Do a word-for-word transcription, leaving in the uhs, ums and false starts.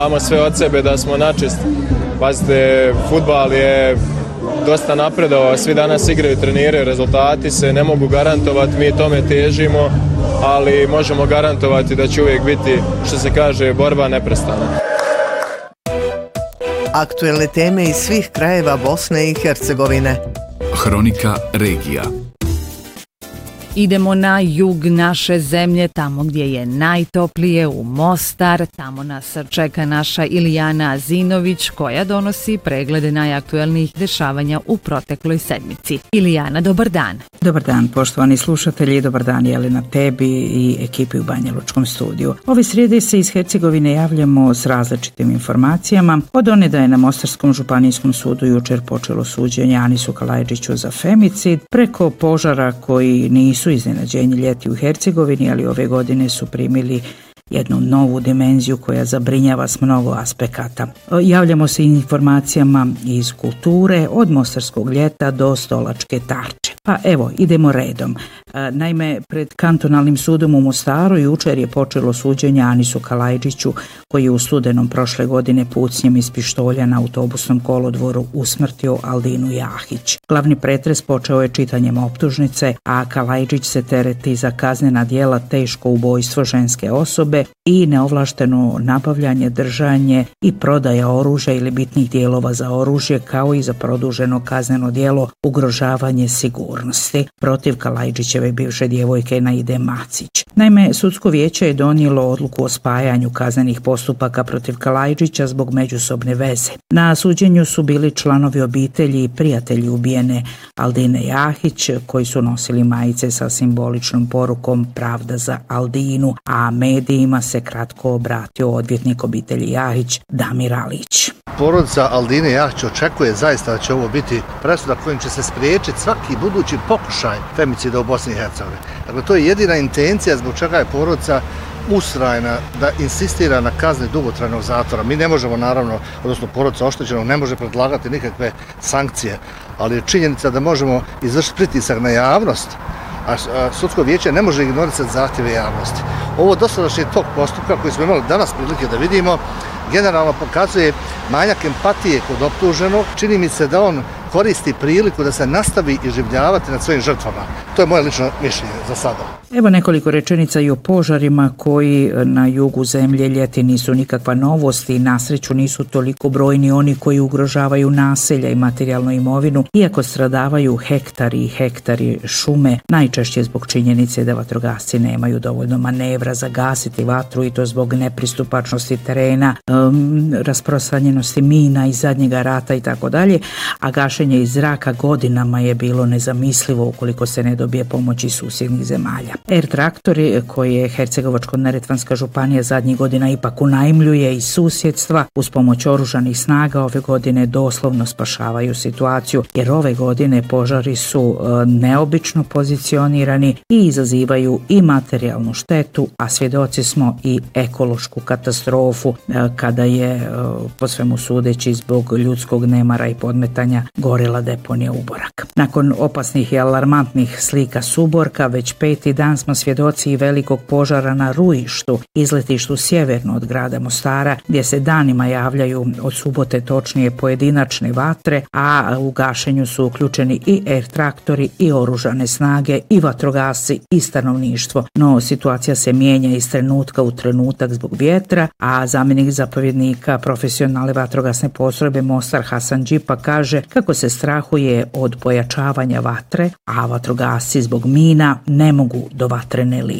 Imamo sve od sebe da smo načist. Pazite, fudbal je dosta napredovao, svi danas igraju, treniraju, rezultati se ne mogu garantovati, mi tome težimo, ali možemo garantovati da će uvijek biti, što se kaže, borba neprestana. Aktuelne teme iz svih krajeva Bosne i Hercegovine. Hronika regija. Idemo na jug naše zemlje, tamo gdje je najtoplije, u Mostar. Tamo nas čeka naša Ilijana Azinović koja donosi preglede najaktuelnijih dešavanja u protekloj sedmici. Ilijana, dobar dan. Dobar dan, poštovani slušatelji, dobar dan Jelena tebi i ekipi u Banja Lučkom studiju. Ove srijede se iz Hercegovine javljamo s različitim informacijama. Od one da je na Mostarskom županijskom sudu jučer počelo suđenje Anisu Kalajđiću za femicid, preko požara koji nisu iznenađenje ljeti u Hercegovini, ali ove godine su primili jednu novu dimenziju koja zabrinjava s mnogo aspekata. Javljamo se informacijama iz kulture, od Mostarskog ljeta do stolačke tarče. Pa evo, idemo redom. Naime, pred kantonalnim sudom u Mostaru jučer je počelo suđenje Anisu Kalajđiću, koji je u studenom prošle godine pucnjem iz pištolja na autobusnom kolodvoru usmrtio Aldinu Jahić. Glavni pretres počeo je čitanjem optužnice, a Kalajđić se tereti za kaznena djela teško ubojstvo ženske osobe i neovlašteno nabavljanje, držanje i prodaja oružja ili bitnih dijelova za oružje, kao i za produženo kazneno djelo ugrožavanje sigurnosti protiv Kalajđićeve bivše djevojke Naide Macić. Naime, sudsko vijeće je donijelo odluku o spajanju kaznenih postupaka protiv Kalajđića zbog međusobne veze. Na suđenju su bili članovi obitelji i prijatelji ubijene Aldine Jahić, koji su nosili majice sa simboličnom porukom Pravda za Aldinu, a medijima se kratko obratio odvjetnik obitelji Jahić Damir Alić. Porodica Aldine Jahić očekuje zaista da će ovo biti presuda kojim će se spriječiti svaki budući pokušaj femicida u Bosni i Hercegovini. Dakle, to je jedina intencija zbog čega je porodica ustrajna da insistira na kazni dugotrajnog zatvora. Mi ne možemo, naravno, odnosno porodica oštećenog ne može predlagati nikakve sankcije, ali je činjenica da možemo izvršiti pritisak na javnost, a sudsko vijeće ne može ignorisati zahtjeve javnosti. Ovo dosadašnji tok postupka koji smo imali danas prilike da vidimo generalno pokazuje manjak empatije kod optuženog. Čini mi se da on koristi priliku da se nastavi iživljavati nad svojim žrtvama. To je moje lično mišljenje za sada. Evo nekoliko rečenica i o požarima koji na jugu zemlje ljeti nisu nikakva novost i na sreću nisu toliko brojni oni koji ugrožavaju naselja i materijalnu imovinu, iako stradavaju hektari i hektari šume, najčešće zbog činjenice da vatrogasci nemaju dovoljno manevra za gasiti vatru i to zbog nepristupačnosti terena, um, rasprostranjenosti mina iz zadnjega rata i tako dalje, a gašenje iz zraka godinama je bilo nezamislivo ukoliko se ne dobije pomoć iz susjednih zemalja. Er traktori koje Hercegovačko-neretvanska županija zadnjih godina ipak unajmljuje iz susjedstva uz pomoć oružanih snaga ove godine doslovno spašavaju situaciju, jer ove godine požari su e, neobično pozicionirani i izazivaju i materijalnu štetu, a svjedoci smo i ekološku katastrofu e, kada je e, po svemu sudeći zbog ljudskog nemara i podmetanja gorela deponija Uborak. Nakon opasnih i alarmantnih slika Suborka, već peti dan smo svjedoci i velikog požara na Rujištu, izletištu sjeverno od grada Mostara, gdje se danima javljaju od subote točnije pojedinačne vatre, a u gašenju su uključeni i er traktori i oružane snage i vatrogasci i stanovništvo. No situacija se mijenja iz trenutka u trenutak zbog vjetra, a zamjenik zapovjednika profesionalne vatrogasne postrojbe Mostar Hasan Džipa kaže kako se strahuje od pojačavanja vatre, a vatrogasci zbog mina ne mogu do vatrene linije.